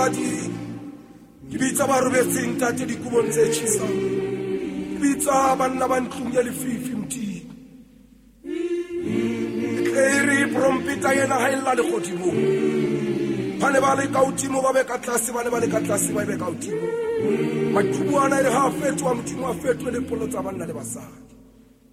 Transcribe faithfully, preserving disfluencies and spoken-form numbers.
batswadi, ke bitsa ba robetseng tate dikubong tse tjhisang, ke bitsa banna ba ntlong ya lefifi Modimo. Ere prompeta yena ha illa le godimo, ba ne ba le ka hodimo ba be ka tlase, ba ne ba le ka tlase ba be ka hodimo. Maqhubu ana ere ha fetwa Modimo a fetwe le polo tsa banna le basadi.